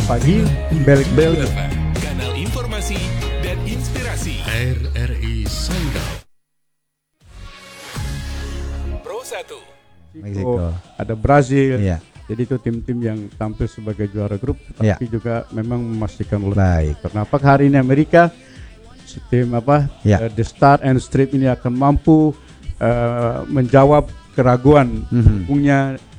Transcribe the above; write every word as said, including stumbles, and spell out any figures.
pagi Bel Bel kanal informasi dan inspirasi. R R I Senegal. Pro satu. Meksiko, ada Brazil. Iya. Jadi itu tim-tim yang tampil sebagai juara grup, Iya. tapi juga memang memastikan lolos. Baik. Kenapa hari ini Amerika tim apa Iya. uh, The Star and Strip ini akan mampu uh, menjawab keraguan Mhm. dukungnya